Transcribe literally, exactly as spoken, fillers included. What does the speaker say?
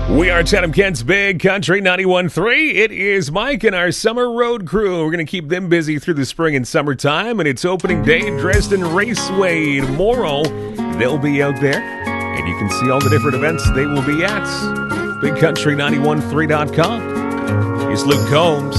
We are Chatham Kent's Big Country ninety-one point three. It is Mike and our summer road crew. We're going to keep them busy through the spring and summertime, and it's opening day at Dresden Raceway tomorrow. They'll be out there, and you can see all the different events they will be at. big country ninety-one point three dot com. Here's Luke Combs.